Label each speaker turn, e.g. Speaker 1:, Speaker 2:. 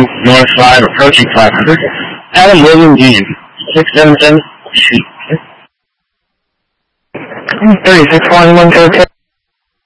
Speaker 1: North 5, approaching 500. Adam William Dean, 677, shoot.
Speaker 2: 36 1 1